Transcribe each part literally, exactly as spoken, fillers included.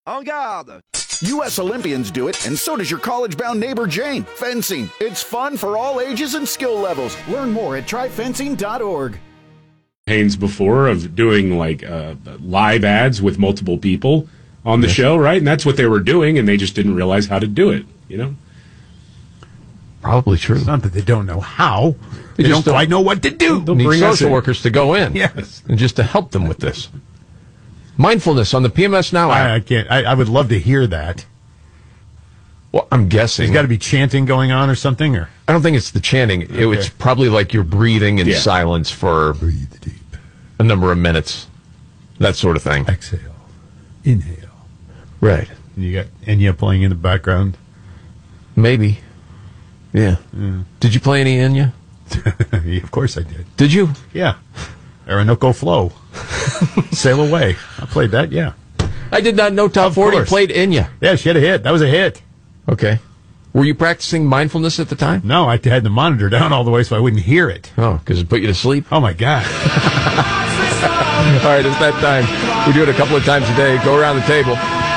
En garde! U S Olympians do it, and so does your college-bound neighbor Jane. Fencing. It's fun for all ages and skill levels. Learn more at try fencing dot org. Campaigns before of doing like uh, live ads with multiple people on the yes. show, right? And that's what they were doing, and they just didn't realize how to do it, you know? Probably true. It's not that they don't know how. They, they just don't quite know what to do. They'll need social workers to go in. Yes. And just to help them with this. Mindfulness on the P M S Now app. I, I can't. I, I would love to hear that. Well, I'm guessing. There's got to be chanting going on or something? Or I don't think it's the chanting. Okay. It, it's probably like you're breathing in yeah. silence for Breathe deep. a number of minutes. That sort of thing. Exhale. Inhale. Right. And you got Enya playing in the background? Maybe. Yeah. yeah. Did you play any Enya? Yeah, of course I did. Did you? Yeah. Orinoco Flow. Sail Away. I played that, yeah. I did not know Top of forty course. played Enya. Yeah, she had a hit. That was a hit. Okay. Were you practicing mindfulness at the time? No, I had the monitor down all the way so I wouldn't hear it. Oh, because it put you to sleep? Oh, my God. All right, it's that time. We do it a couple of times a day. Go around the table.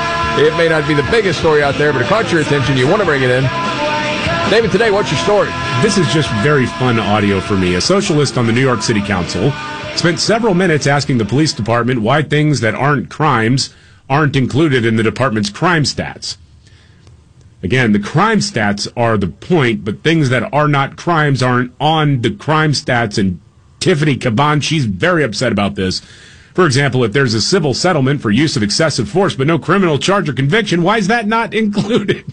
It may not be the biggest story out there, but it caught your attention. You want to bring it in. David, today, what's your story? This is just very fun audio for me. A socialist on the New York City Council spent several minutes asking the police department why things that aren't crimes aren't included in the department's crime stats. Again, the crime stats are the point, but things that are not crimes aren't on the crime stats. And Tiffany Caban, she's very upset about this. For example, if there's a civil settlement for use of excessive force but no criminal charge or conviction, why is that not included?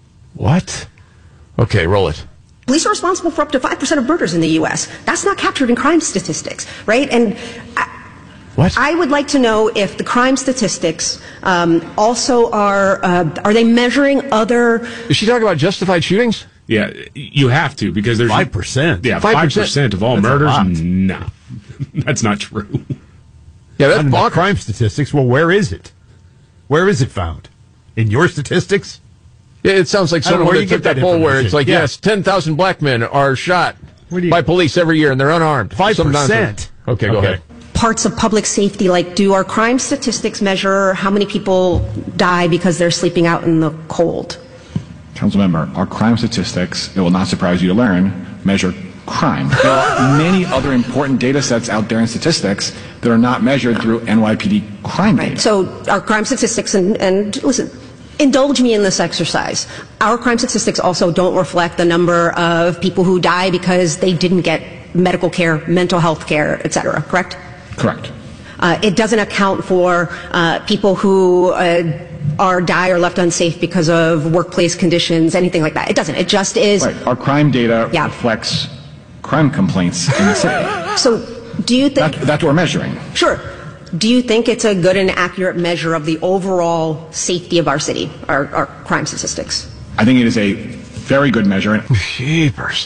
What? Okay, roll it. Police are responsible for up to five percent of murders in the U S. That's not captured in crime statistics, right? And I, what? I would like to know if the crime statistics um, also are, uh, are they measuring other... Is she talking about justified shootings? Yeah, you have to, because there's... five percent? Yeah, five percent of all that's murders? No, that's not true. Yeah, that's bonkers. Crime statistics, well, where is it? Where is it found? In your statistics? Yeah, it sounds like someone that took that poll where it's like, yeah. yes, ten thousand black men are shot you, by police every year, and they're unarmed. five percent. Okay, go okay. ahead. Parts of public safety, like do our crime statistics measure how many people die because they're sleeping out in the cold? Councilmember, our crime statistics, it will not surprise you to learn, measure crime. There are many other important data sets out there in statistics that are not measured through N Y P D crime data. Right. So our crime statistics, and, and listen, indulge me in this exercise. Our crime statistics also don't reflect the number of people who die because they didn't get medical care, mental health care, et cetera, correct? Correct. Uh, it doesn't account for uh, people who uh, are die or left unsafe because of workplace conditions, anything like that. It doesn't. It just is. Right. Our crime data yeah. reflects crime complaints in the city. So do you think... That, that's what we're measuring. Sure. Do you think it's a good and accurate measure of the overall safety of our city, our, our crime statistics? I think it is a very good measure. Jeepers.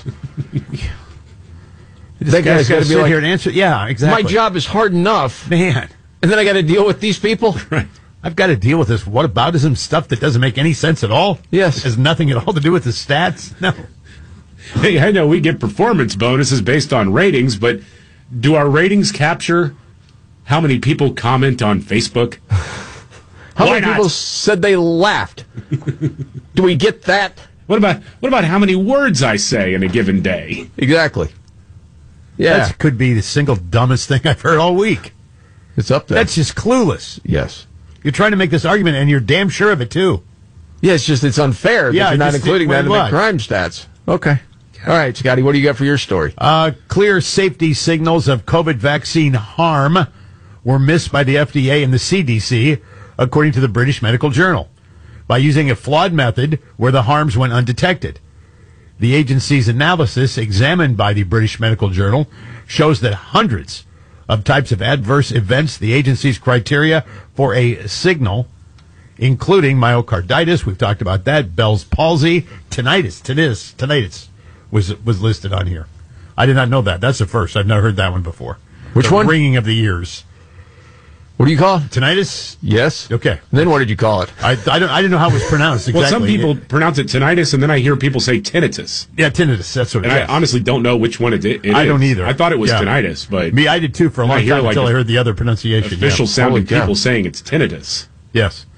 That guy's got to be like, here and answer. Yeah, exactly. My job is hard enough, man, and then I got to deal with these people. Right. I've got to deal with this whataboutism stuff that doesn't make any sense at all. Yes, it has nothing at all to do with the stats. No. Hey, I know we get performance bonuses based on ratings, but do our ratings capture how many people comment on Facebook? How Why many not? people said they laughed? Do we get that? What about what about how many words I say in a given day? Exactly. Yeah. That could be the single dumbest thing I've heard all week. It's up there. That's just clueless. Yes. You're trying to make this argument, and you're damn sure of it, too. Yeah, it's just it's unfair yeah, that you're not just, including that in what? the crime stats. Okay. All right, Scotty, what do you got for your story? Uh, clear safety signals of COVID vaccine harm were missed by the F D A and the C D C, according to the British Medical Journal, by using a flawed method where the harms went undetected. The agency's analysis, examined by the British Medical Journal, shows that hundreds of types of adverse events, the agency's criteria for a signal, including myocarditis, we've talked about that, Bell's palsy, tinnitus, tinnitus, tinnitus was was listed on here. I did not know that. That's the first. I've never heard that one before. Which the one? Ringing of the ears. What do you call it? Tinnitus? Yes. Okay. And then what did you call it? I, I, don't, I didn't know how it was pronounced exactly. Well, some people it, pronounce it tinnitus, and then I hear people say tinnitus. Yeah, tinnitus. That's what it and is. And I honestly don't know which one it, it is. I don't either. I thought it was yeah. tinnitus, but... Me, I did too for a long time like until I heard the other pronunciation. Official yeah. sounding people saying it's tinnitus. Yes.